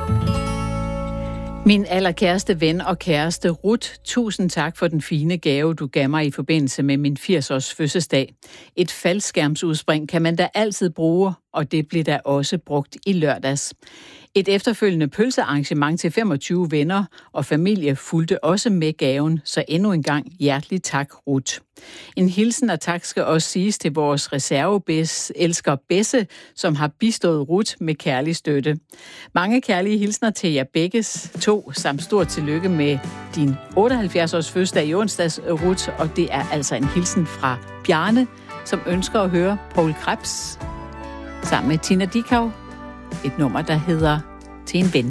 Min allerkæreste ven og kæreste Ruth, tusind tak for den fine gave, du gav mig i forbindelse med min 80-års fødselsdag. Et faldskærmsudspring kan man da altid bruge, og det blev da også brugt i lørdags. Et efterfølgende pølsearrangement til 25 venner og familie fulgte også med gaven, så endnu en gang hjertelig tak, Ruth. En hilsen og tak skal også siges til vores reserveelsker Besse, som har bistået Ruth med kærlig støtte. Mange kærlige hilsner til jer begge to, samt stort tillykke med din 78-års fødselsdag i onsdags, Ruth, og det er altså en hilsen fra Bjarne, som ønsker at høre Poul Krebs sammen med Tina Dickow. Et nummer, der hedder Til en ven.